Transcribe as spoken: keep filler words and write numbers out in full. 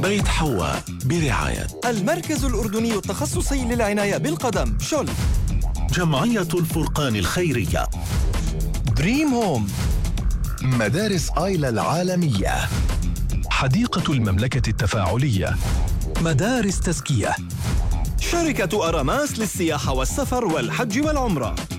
بيت حواء برعاية المركز الأردني التخصصي للعناية بالقدم شول. جمعية الفرقان الخيرية. دريم هوم. مدارس آيلا العالمية. حديقة المملكة التفاعلية. مدارس تزكية. شركة أراماس للسياحة والسفر والحج والعمرة.